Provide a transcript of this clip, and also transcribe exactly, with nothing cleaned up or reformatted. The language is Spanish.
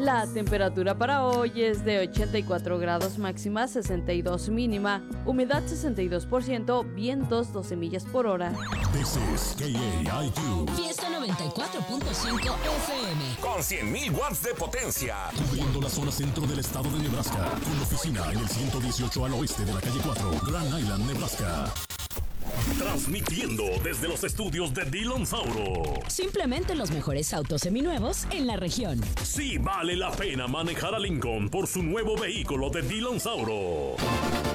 La temperatura para hoy es de ochenta y cuatro grados máxima, sesenta y dos mínima, humedad sesenta y dos por ciento, vientos doce millas por hora. This is K A I Q. Fiesta noventa y cuatro punto cinco F M. Con cien mil watts de potencia. Cubriendo la zona centro del estado de Nebraska. Con oficina en el ciento dieciocho al oeste de la calle cuatro, Grand Island, Nebraska. Transmitiendo desde los estudios de Dillon Sauro. Simplemente los mejores autos seminuevos en la región. Sí vale la pena manejar a Lincoln por su nuevo vehículo de Dillon Sauro.